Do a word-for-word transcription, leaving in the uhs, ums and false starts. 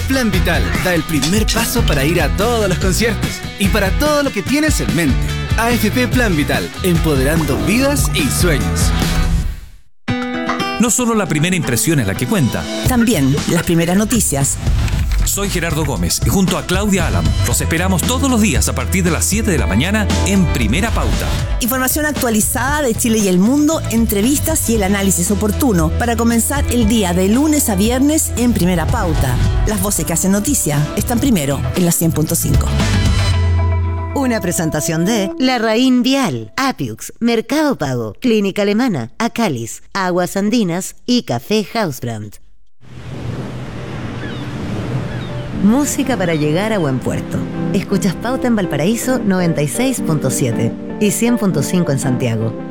Plan Vital da el primer paso para ir a todos los conciertos y para todo lo que tienes en mente. A F P Plan Vital, empoderando vidas y sueños. No solo la primera impresión es la que cuenta. También las primeras noticias. Soy Gerardo Gómez y junto a Claudia Álamo los esperamos todos los días a partir de las siete de la mañana en Primera Pauta. Información actualizada de Chile y el mundo, entrevistas y el análisis oportuno para comenzar el día de lunes a viernes en Primera Pauta. Las voces que hacen noticia están primero en la cien punto cinco. Una presentación de La Raín Vial, Apiux, Mercado Pago, Clínica Alemana, Acalis, Aguas Andinas y Café Hausbrand. Música para llegar a buen puerto. Escuchas Pauta en Valparaíso noventa y seis punto siete y cien punto cinco en Santiago.